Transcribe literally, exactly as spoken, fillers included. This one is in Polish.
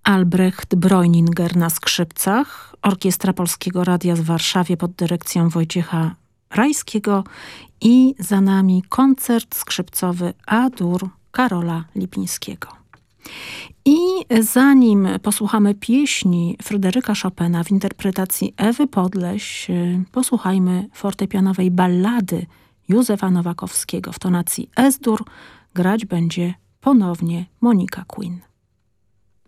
Albrecht Breuninger na skrzypcach, Orkiestra Polskiego Radia w Warszawie pod dyrekcją Wojciecha Rajskiego i za nami koncert skrzypcowy A-dur Karola Lipińskiego. I zanim posłuchamy pieśni Fryderyka Chopina w interpretacji Ewy Podleś, posłuchajmy fortepianowej ballady Józefa Nowakowskiego w tonacji Es-dur. Grać będzie ponownie Monika Quinn.